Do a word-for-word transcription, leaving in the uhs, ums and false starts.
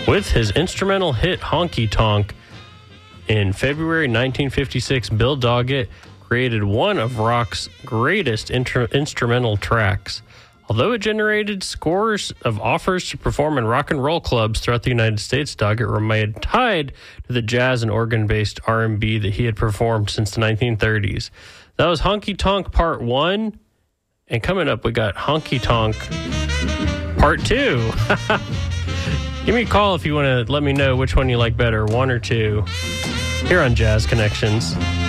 With his instrumental hit Honky Tonk in February nineteen fifty-six, Bill Doggett created one of rock's greatest intro- instrumental tracks. Although it generated scores of offers to perform in rock and roll clubs throughout the United States, Doggett remained tied to the jazz and organ-based R and B that he had performed since the nineteen thirties. That was Honky Tonk Part one, and coming up we got Honky Tonk Part two. Give me a call if you want to let me know which one you like better, one or two, here on Jazz Connections.